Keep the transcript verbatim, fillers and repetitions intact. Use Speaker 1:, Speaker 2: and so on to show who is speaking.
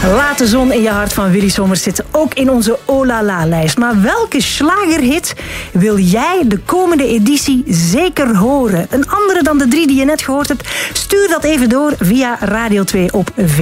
Speaker 1: Laat de zon in je hart van Willy Sommers zitten, ook in onze Oh La La-lijst. Maar welke slagerhit wil jij de komende editie zeker horen? Een andere dan de drie die je net gehoord hebt? Stuur dat even door via Radio twee op